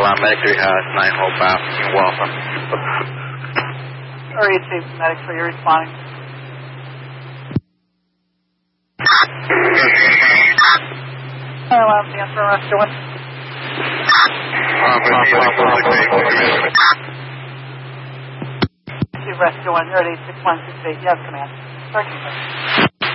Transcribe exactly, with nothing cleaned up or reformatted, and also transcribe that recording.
one, Medic three has nine Hope out. You're welcome. Area two, Medic three, you're responding. Hello, the answer, Rescue one. Rescue one, thirty-six one six eight, yes, command. Sorry,